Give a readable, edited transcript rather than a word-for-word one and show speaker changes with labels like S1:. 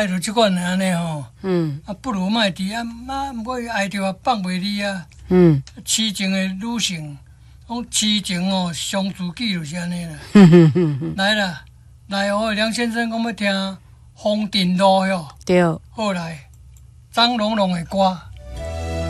S1: 爱着即款安尼吼，不如莫伫我爱着啊放袂离啊，痴情的女性，讲痴情哦，相思记就是安尼啦。来啦，来哦，梁先生，讲要听《风尘路》哟。
S2: 对，
S1: 好来，张龙龙的歌。